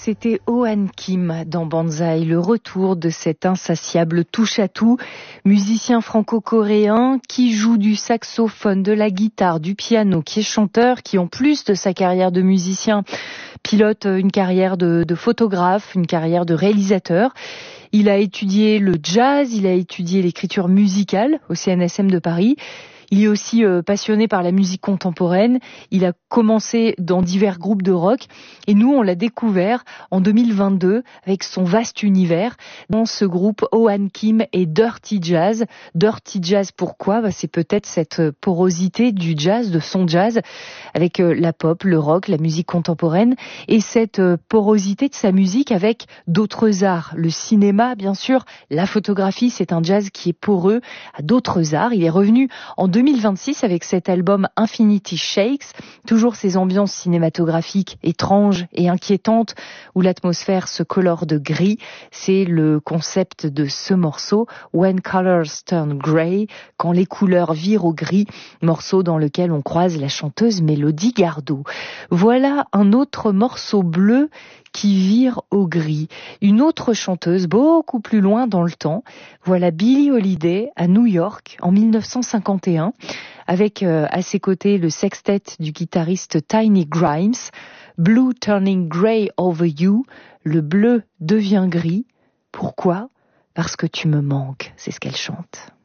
C'était Oan Kim dans Banzai, le retour de cet insatiable touche-à-tout, musicien franco-coréen qui joue du saxophone, de la guitare, du piano, qui est chanteur, qui en plus de sa carrière de musicien, pilote une carrière de photographe, une carrière de réalisateur. Il a étudié le jazz, il a étudié l'écriture musicale au CNSM de Paris. Il est aussi passionné par la musique contemporaine. Il a commencé dans divers groupes de rock. Et nous, on l'a découvert en 2022 avec son vaste univers. Dans ce groupe, Oan Kim et Dirty Jazz. Dirty Jazz, pourquoi ? C'est peut-être cette porosité du jazz, de son jazz, avec la pop, le rock, la musique contemporaine. Et cette porosité de sa musique avec d'autres arts. Le cinéma, bien sûr. La photographie, c'est un jazz qui est poreux à d'autres arts. Il est revenu en 2026 avec cet album Infinity Shakes, toujours ces ambiances cinématographiques étranges et inquiétantes où l'atmosphère se colore de gris. C'est le concept de ce morceau, When Colors Turn Grey, quand les couleurs virent au gris, morceau dans lequel on croise la chanteuse Mélodie Gardot. Voilà un autre morceau bleu qui vire au gris. Une autre chanteuse beaucoup plus loin dans le temps. Voilà Billie Holiday à New York en 1951 avec à ses côtés le sextet du guitariste Tiny Grimes. Blue turning grey over you. Le bleu devient gris. Pourquoi ? Parce que tu me manques. C'est ce qu'elle chante.